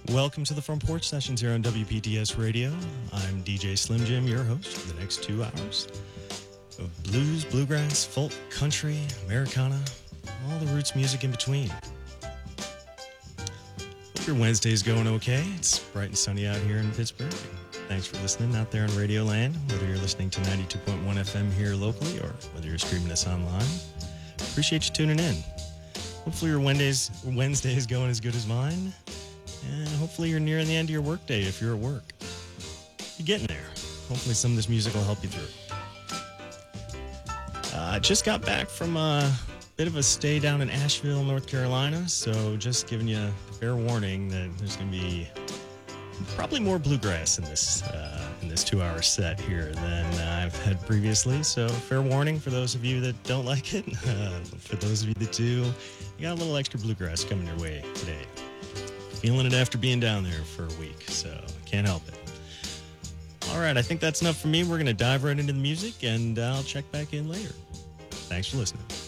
Welcome to the Front Porch Sessions here on WPTS Radio. I'm DJ Slim Jim, your host for the next 2 hours of blues, bluegrass, folk, country, Americana, all the roots music in between. Hope your Wednesday's going okay. It's bright and sunny out here in Pittsburgh. Thanks for listening out there on Radio Land, whether you're listening to 92.1 FM here locally or whether you're streaming us online. Appreciate you tuning in. Hopefully your Wednesday is going as good as mine. And hopefully you're nearing the end of your workday if you're at work. You're getting there. Hopefully some of this music will help you through. I just got back from a bit of a stay down in Asheville, North Carolina. So just giving you fair warning that there's going to be probably more bluegrass in this 2-hour set here than I've had previously. So fair warning for those of you that don't like it. For those of you that do, you got a little extra bluegrass coming your way today. Feeling it after being down there for a week, so can't help it. All right, I think that's enough for me. We're going to dive right into the music, and I'll check back in later. Thanks for listening.